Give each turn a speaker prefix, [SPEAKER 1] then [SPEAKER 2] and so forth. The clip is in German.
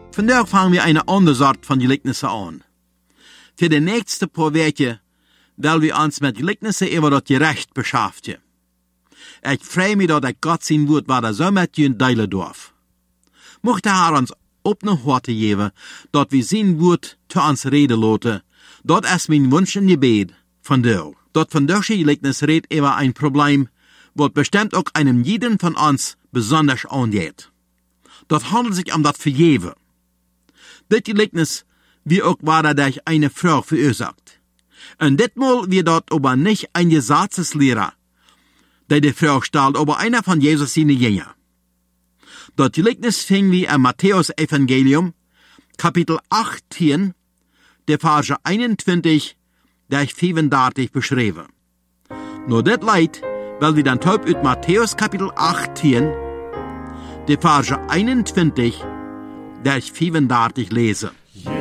[SPEAKER 1] Vandaag fangen wir eine andere Sorte von Gleichnissen an. Für die nächsten paar Wochen wollen wir uns mit Gleichnissen über das Gerecht beschäftigen. Ich freue mich, dass ich Gott sein Wort war, so mit ihnen teilen darf. Mochte er uns auch noch Worte geben, dass wir sein Wort zu uns reden lassen, das ist mein Wunsch und Gebet von dir. Das von der Gleichnis redet über ein Problem, was bestimmt auch einem jeden von uns besonders angeht. Das handelt sich um das Vergeben. Das Gleichnis wie auch war dadurch eine Frau verursacht. Und ditmal wird dort aber nicht ein Gesetzeslehrer, der die Frau stellt, aber einer von Jesus seine Jünger. Das Gleichnis finden wir im Matthäus-Evangelium, Kapitel 18, der Verse 21 durch 35 beschrieben. Nur das Leid, weil wir dann taub ut Matthäus Kapitel 18, der Verse 21 durch 35 lesen.